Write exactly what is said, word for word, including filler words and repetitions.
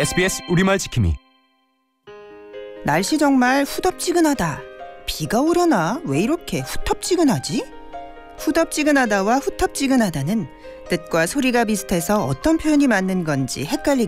에스비에스 우리말 지킴이. 날씨 정말 후덥지근하다. 비가 오려나? 왜 이렇게 후텁지근하지? 후덥지근하다와 후텁지근하다는 뜻과 소리가 비슷해서 어떤 표현이 맞는 건지 헷갈리게